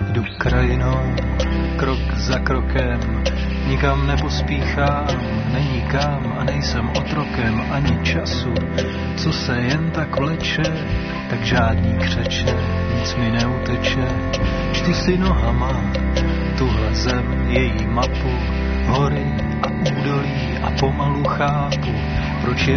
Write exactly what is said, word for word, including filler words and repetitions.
Jdu krajinou, krok za krokem, nikam nepospíchám, není kam a nejsem otrokem ani času, co se jen tak vleče, tak žádný křeče, nic mi neuteče. Čtu si nohama tuhle zem, její mapu, hory a údolí a pomalu chápu, proč je